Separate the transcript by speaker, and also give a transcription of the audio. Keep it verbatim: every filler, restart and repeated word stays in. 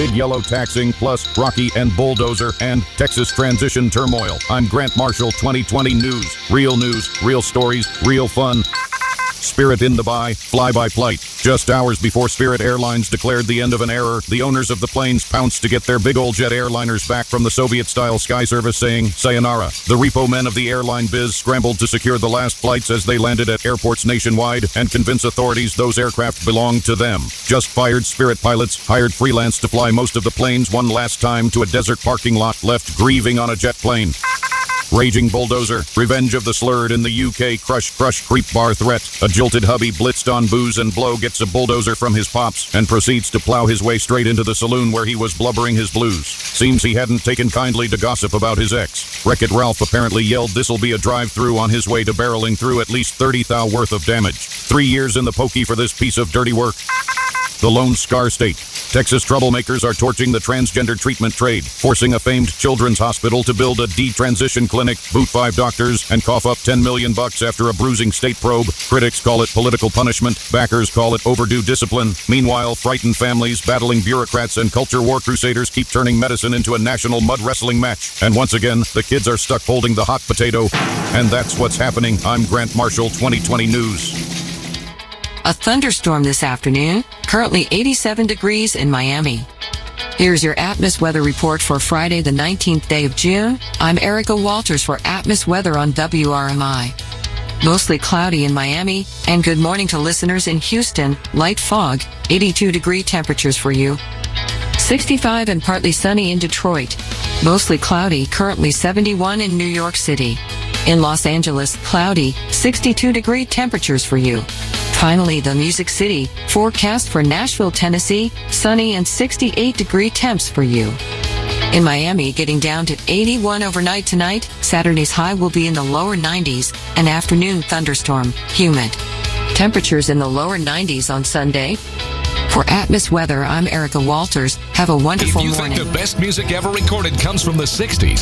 Speaker 1: Big Yellow taxing, plus Rocky and Bulldozer, and Texas transition turmoil. I'm Grant Marshall, twenty twenty News. Real news, real stories, real fun. Spirit in Dubai, fly-by-flight. Just hours before Spirit Airlines declared the end of an era, the owners of the planes pounced to get their big old jet airliners back from the Soviet-style sky service, saying, sayonara. The repo men of the airline biz scrambled to secure the last flights as they landed at airports nationwide and convince authorities those aircraft belonged to them. Just fired Spirit pilots, hired freelance to fly most of the planes one last time to a desert parking lot, left grieving on a jet plane. Raging Bulldozer, revenge of the slurred in the U K, crush, crush, creep bar threat. A jilted hubby blitzed on booze and blow gets a bulldozer from his pops and proceeds to plow his way straight into the saloon where he was blubbering his blues. Seems he hadn't taken kindly to gossip about his ex. Wreck-It Ralph apparently yelled this'll be a drive-through on his way to barreling through at least thirty thou worth of damage. Three years in the pokey for this piece of dirty work. The Lone Star State. Texas troublemakers are torching the transgender treatment trade, forcing a famed children's hospital to build a detransition clinic, boot five doctors, and cough up ten million bucks after a bruising state probe. Critics call it political punishment. Backers call it overdue discipline. Meanwhile, frightened families, battling bureaucrats, and culture war crusaders keep turning medicine into a national mud wrestling match. And once again, the kids are stuck holding the hot potato. And that's what's happening. I'm Grant Marshall, twenty twenty News.
Speaker 2: A thunderstorm this afternoon, currently eighty-seven degrees in Miami. Here's your Atmos weather report for Friday, the nineteenth day of June. I'm Erica Walters for Atmos weather on W R M I. Mostly cloudy in Miami, and good morning to listeners in Houston. Light fog, eighty-two degree temperatures for you. sixty-five and partly sunny in Detroit. Mostly cloudy, currently seventy-one in New York City. In Los Angeles, cloudy, sixty-two degree temperatures for you. Finally, the Music City, forecast for Nashville, Tennessee, sunny and sixty-eight degree temps for you. In Miami, getting down to eighty-one overnight tonight. Saturday's high will be in the lower nineties. An afternoon thunderstorm, humid. Temperatures in the lower nineties on Sunday. For Atmos weather, I'm Erica Walters. Have a wonderful morning.
Speaker 3: If you think the best music ever recorded comes from the sixties,